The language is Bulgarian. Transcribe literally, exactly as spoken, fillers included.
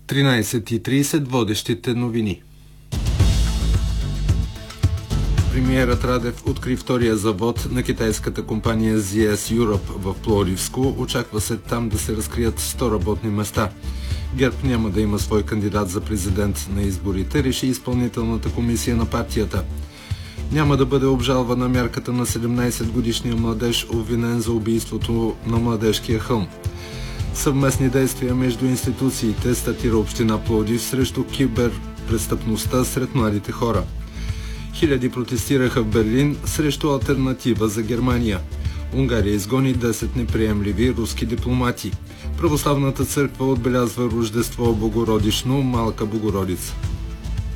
тринайсет и трийсет водещите новини. Премиерът Радев откри втория завод на китайската компания Зет Ес Europe в Пловдивско. Очаква се там да се разкрият сто работни места. ГЕРБ няма да има свой кандидат за президент на изборите, реши изпълнителната комисия на партията. Няма да бъде обжалвана мярката на седемнайсетгодишния младеж, обвинен за убийството на Младежкия хълм. Съвместни действия между институциите стартира община Пловдив срещу киберпрестъпността сред младите хора. Хиляди протестираха в Берлин срещу алтернатива за Германия. Унгария изгони десет неприемливи руски дипломати. Православната църква отбелязва Рождество Богородично, Малка Богородица.